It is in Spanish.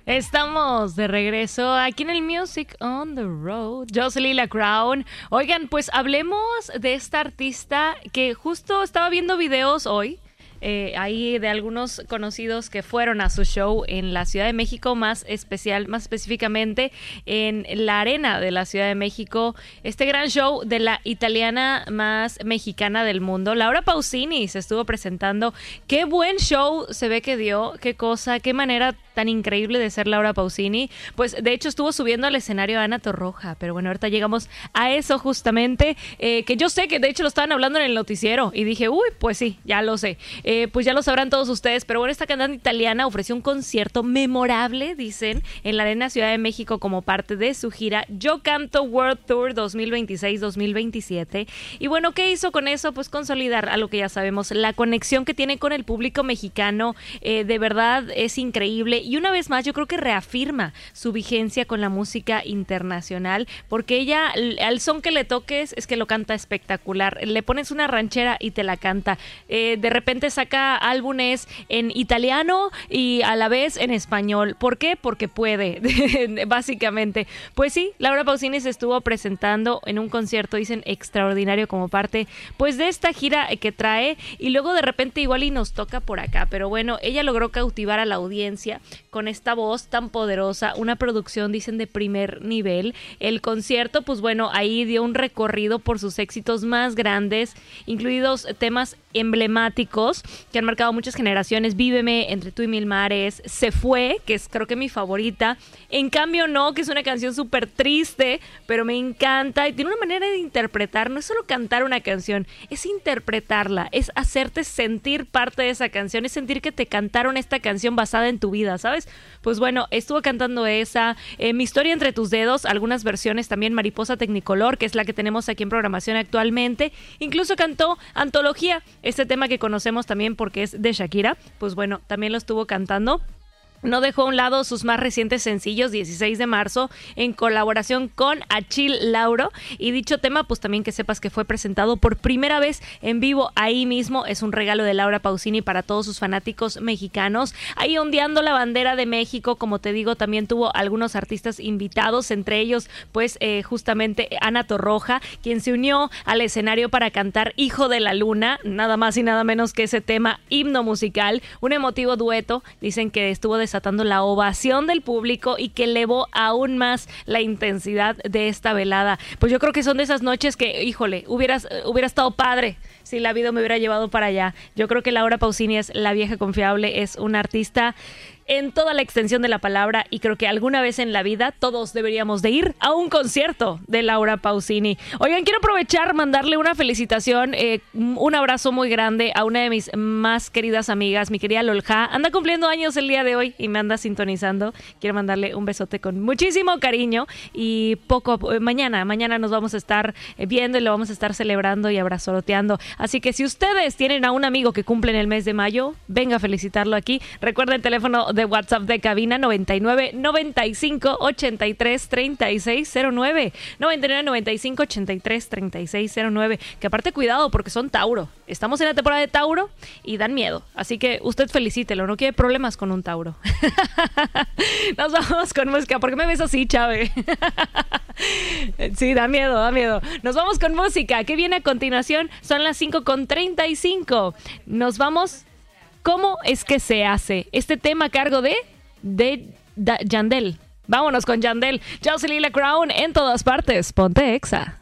Estamos de regreso aquí en el Music on the Road. Jocelyn La Crown. Oigan, pues hablemos de esta artista que justo estaba viendo videos hoy. Ahí de algunos conocidos que fueron a su show en la Ciudad de México, más específicamente en la Arena de la Ciudad de México, este gran show de la italiana más mexicana del mundo, Laura Pausini, se estuvo presentando. Qué buen show se ve que dio, qué cosa, qué manera tan increíble de ser Laura Pausini. Pues de hecho estuvo subiendo al escenario a Ana Torroja, pero bueno, ahorita llegamos a eso justamente, que yo sé que de hecho lo estaban hablando en el noticiero y dije, uy, pues sí, ya lo sé. Pues ya lo sabrán todos ustedes, pero bueno, esta cantante italiana ofreció un concierto memorable, dicen, en la Arena Ciudad de México como parte de su gira Yo Canto World Tour 2026-2027. Y bueno, ¿qué hizo con eso? Pues consolidar algo que ya sabemos, la conexión que tiene con el público mexicano, de verdad es increíble. Y una vez más, yo creo que reafirma su vigencia con la música internacional, porque ella, al son que le toques, es que lo canta espectacular. Le pones una ranchera y te la canta. De repente saca álbumes en italiano y a la vez en español. ¿Por qué? Porque puede, básicamente. Pues sí, Laura Pausini se estuvo presentando en un concierto, dicen, extraordinario como parte, pues, de esta gira que trae, y luego de repente igual y nos toca por acá, pero bueno, ella logró cautivar a la audiencia con esta voz tan poderosa, una producción, dicen, de primer nivel. El concierto, pues bueno, ahí dio un recorrido por sus éxitos más grandes, incluidos temas emblemáticos que han marcado muchas generaciones: Víveme, Entre tú y mil mares, Se fue, que es creo que mi favorita, En cambio no, que es una canción súper triste, pero me encanta y tiene una manera de interpretar, no es solo cantar una canción, es interpretarla, es hacerte sentir parte de esa canción, es sentir que te cantaron esta canción basada en tu vida, ¿sabes? Pues bueno, estuvo cantando esa, Mi historia entre tus dedos, algunas versiones también, Mariposa Tecnicolor, que es la que tenemos aquí en programación actualmente, incluso cantó Antología, este tema que conocemos también porque es de Shakira, pues bueno, también lo estuvo cantando. No dejó a un lado sus más recientes sencillos, 16 de marzo, en colaboración con Achille Lauro. Y dicho tema, pues también que sepas que fue presentado por primera vez en vivo ahí mismo. Es un regalo de Laura Pausini para todos sus fanáticos mexicanos. Ahí ondeando la bandera de México, como te digo, también tuvo algunos artistas invitados, entre ellos, pues, justamente Ana Torroja, quien se unió al escenario para cantar Hijo de la Luna, nada más y nada menos que ese tema, himno musical, un emotivo dueto. Dicen que estuvo desatando la ovación del público y que elevó aún más la intensidad de esta velada. Pues yo creo que son de esas noches que, híjole, hubiera estado padre si la vida me hubiera llevado para allá. Yo creo que Laura Pausini es la vieja confiable, es una artista en toda la extensión de la palabra, y creo que alguna vez en la vida todos deberíamos de ir a un concierto de Laura Pausini. Oigan, quiero aprovechar, mandarle una felicitación, un abrazo muy grande a una de mis más queridas amigas, mi querida Lolja. Anda cumpliendo años el día de hoy y me anda sintonizando. Quiero mandarle un besote con muchísimo cariño, y mañana nos vamos a estar viendo y lo vamos a estar celebrando y abrazoroteando. Así que si ustedes tienen a un amigo que cumple en el mes de mayo, venga a felicitarlo aquí. Recuerda el teléfono de WhatsApp de cabina: 99 95 83 36 09, 99 95 83 36 09. Que aparte, cuidado, porque son Tauro. Estamos en la temporada de Tauro y dan miedo, así que usted felicítelo, no quiere problemas con un Tauro. Nos vamos con música. ¿Por qué me ves así, Chave? Sí, da miedo. Nos vamos con música. ¿Qué viene a continuación? Son las 5:35. Nos vamos. ¿Cómo es que se hace? Este tema a cargo de Yandel. Vámonos con Yandel. Jocelyn La Crown en todas partes. Ponte Exa.